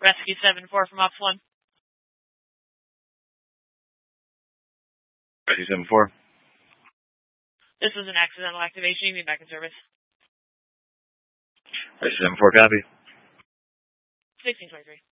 Rescue 7-4 from Ops 1. Rescue 7-4. This was an accidental activation. You can be back in service. Rescue 7-4, copy. 1623.